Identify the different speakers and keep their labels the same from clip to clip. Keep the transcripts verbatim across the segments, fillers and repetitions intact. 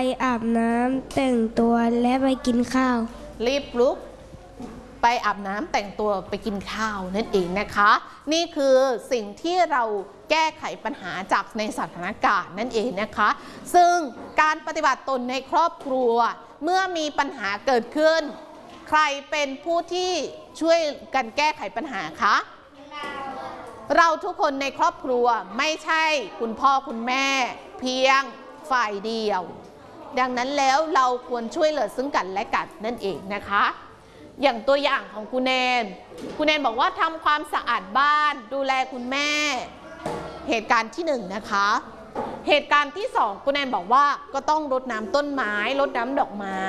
Speaker 1: อาบน้ำแต่งตัวและไปกินข้าว
Speaker 2: รีบลุกไปอาบน้ำแต่งตัวไปกินข้าวนั่นเองนะคะนี่คือสิ่งที่เราแก้ไขปัญหาจากในสถานการณ์นั่นเองนะคะซึ่งการปฏิบัติตนในครอบครัวเมื่อมีปัญหาเกิดขึ้นใครเป็นผู้ที่ช่วยกันแก้ไขปัญหาคะเราทุกคนในครอบครัวไม่ใช่คุณพ่อคุณแม่เพียงฝ่ายเดียวดังนั้นแล้วเราควรช่วยเหลือซึ่งกันและกันนั่นเองนะคะอย่างตัวอย่างของคุณแนนคุณแนนบอกว่าทำความสะอาดบ้านดูแลคุณแม่เหตุการณ์ที่หนึ่งนะคะเหตุการณ์ที่สองคุณแนนบอกว่าก็ต้องรดน้ำต้นไม้รดน้ำดอกไม้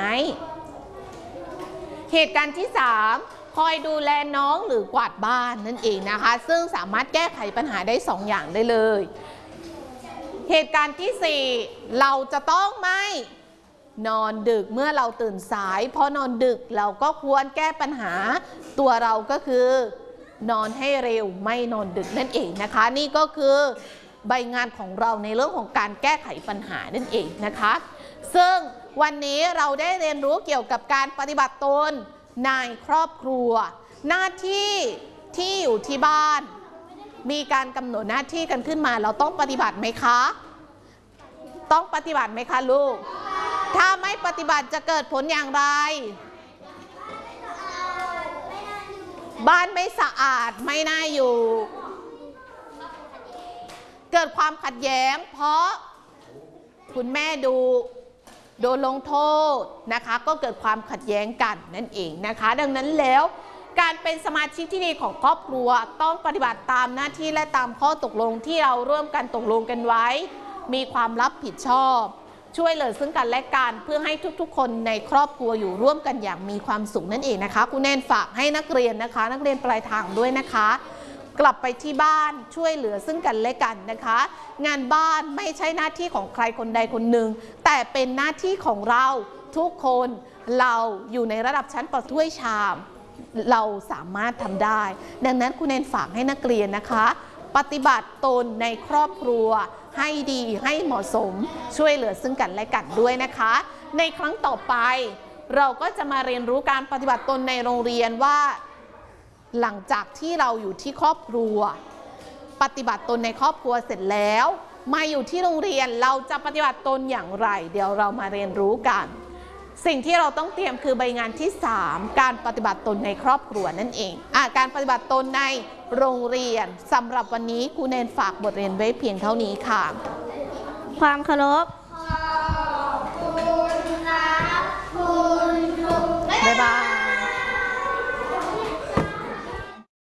Speaker 2: เหตุการณ์ที่สามคอยดูแลน้องหรือกวาดบ้านนั่นเองนะคะซึ่งสามารถแก้ไขปัญหาได้สองอย่างได้เลยเหตุการณ์ที่สี่เราจะต้องไม่นอนดึกเมื่อเราตื่นสายเพราะนอนดึกเราก็ควรแก้ปัญหาตัวเราก็คือนอนให้เร็วไม่นอนดึกนั่นเองนะคะนี่ก็คือใบงานของเราในเรื่องของการแก้ไขปัญหานั่นเองนะคะซึ่งวันนี้เราได้เรียนรู้เกี่ยวกับการปฏิบัติตนในครอบครัวหน้าที่ที่อยู่ที่บ้านมีการกำหนดหน้าที่กันขึ้นมาเราต้องปฏิบัติไหมคะต้องปฏิบัติไหมคะลูกถ้าไม่ปฏิบัติจะเกิดผลอย่างไรบ้านไม่สะอาดไม่น่าอยู่เกิดความขัดแย้งเพราะคุณแม่ดูโดนลงโทษนะคะก็เกิดความขัดแย้งกันนั่นเองนะคะดังนั้นแล้วการเป็นสมาชิกที่ดีของครอบครัวต้องปฏิบัติตามหน้าที่และตามข้อตกลงที่เราร่วมกันตกลงกันไว้มีความรับผิดชอบช่วยเหลือซึ่งกันและกันเพื่อให้ทุกๆคนในครอบครัวอยู่ร่วมกันอย่างมีความสุขนั่นเองนะคะคุณแนนฝากให้นักเรียนนะคะนักเรียนปลายทางด้วยนะคะกลับไปที่บ้านช่วยเหลือซึ่งกันและกันนะคะงานบ้านไม่ใช่หน้าที่ของใครคนใดคนหนึ่งแต่เป็นหน้าที่ของเราทุกคนเราอยู่ในระดับชั้นประถ้วยชามเราสามารถทำได้ดังนั้นคุณแนนฝากให้นักเรียนนะคะปฏิบัติตนในครอบครัวให้ดีให้เหมาะสมช่วยเหลือซึ่งกันและกันด้วยนะคะในครั้งต่อไปเราก็จะมาเรียนรู้การปฏิบัติตนในโรงเรียนว่าหลังจากที่เราอยู่ที่ครอบครัวปฏิบัติตนในครอบครัวเสร็จแล้วมาอยู่ที่โรงเรียนเราจะปฏิบัติตนอย่างไรเดี๋ยวเรามาเรียนรู้กันสิ่งที่เราต้องเตรียมคือใบงานที่สามการปฏิบัติตนในครอบครัวนั่นเองอ่ะการปฏิบัติตนในโรงเรียนสำหรับวันนี้ครูแนนฝากบทเรียนไว้เพียงเท่านี้ค่ะ
Speaker 1: ความเคารพ